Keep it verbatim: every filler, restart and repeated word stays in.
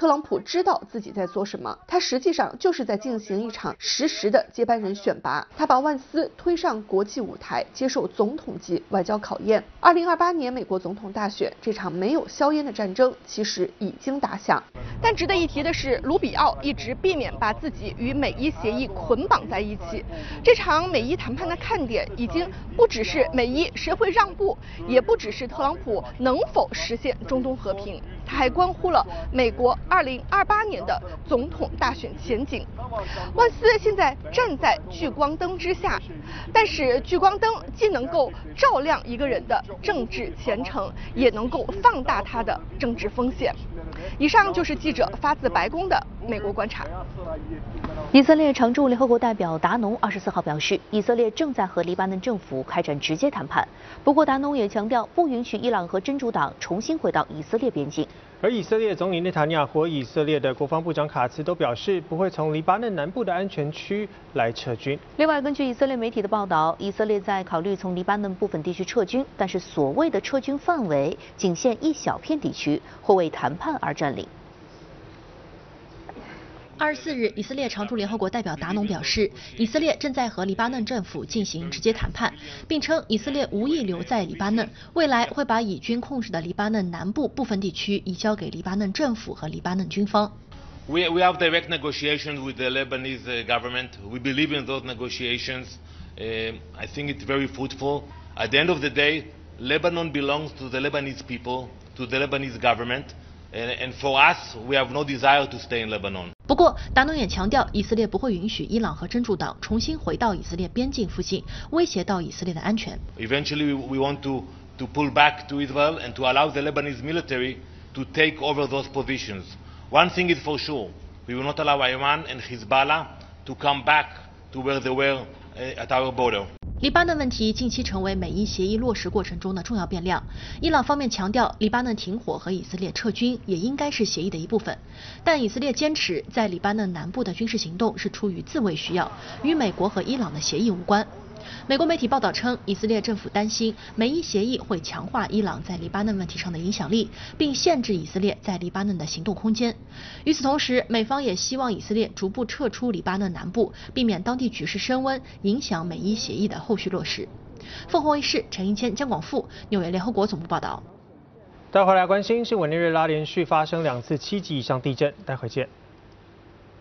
特朗普知道自己在做什么，他实际上就是在进行一场实时的接班人选拔。他把万斯推上国际舞台，接受总统级外交考验。二零二八年美国总统大选，这场没有硝烟的战争其实已经打响。但值得一提的是，卢比奥一直避免把自己与美伊协议捆绑在一起。这场美伊谈判的看点已经不只是美伊谁会让步，也不只是特朗普能否实现中东和平，它还关乎了美国二零二八年的总统大选前景。万斯现在站在聚光灯之下，但是聚光灯既能够照亮一个人的政治前程，也能够放大他的政治风险。以上就是记者发自白宫的美国观察。 以色列常驻联合国代表达农二十四号表示，以色列正在和黎巴嫩政府开展直接谈判。不过，达农也强调不允许伊朗和真主党重新回到以色列边境。 而以色列总理内塔尼亚胡和以色列的国防部长卡茨都表示，不会从黎巴嫩南部的安全区来撤军。 另外，根据以色列媒体的报道，以色列在考虑从黎巴嫩部分地区撤军，但是所谓的撤军范围仅限一小片地区，或为谈判而占领。 二十四日，以色列常驻联合国代表达农表示，以色列正在和黎巴嫩政府进行直接谈判，并称以色列无意留在黎巴嫩，未来会把以军控制的黎巴嫩南部部分地区移交给黎巴嫩政府和黎巴嫩军方。 We we have direct negotiations with the Lebanese government. We believe in those negotiations. Uh, I think it's very fruitful. At the end of the day, Lebanon belongs to the Lebanese people, to the Lebanese government. And for us, we have no desire to stay in Lebanon. 不过，达农也强调，以色列不会允许伊朗和真主党重新回到以色列边境附近，威胁到以色列的安全。 Eventually, we want to to pull back to Israel and to allow the Lebanese military to take over those positions. One thing is for sure: we will not allow Iran and Hezbollah to come back to where they were at our border. 黎巴嫩问题近期成为美伊协议落实过程中的重要变量。伊朗方面强调，黎巴嫩停火和以色列撤军也应该是协议的一部分，但以色列坚持在黎巴嫩南部的军事行动是出于自卫需要，与美国和伊朗的协议无关。美国媒体报道称，以色列政府担心美伊协议会强化伊朗在黎巴嫩问题上的影响力，并限制以色列在黎巴嫩的行动空间。与此同时，美方也希望以色列逐步撤出黎巴嫩南部，避免当地局势升温，影响美伊协议的后续落实。凤凰卫视陈英谦、姜广富，纽约联合国总部报道。 待会来关心是委内瑞拉连续发生两次七级以上地震，待会见。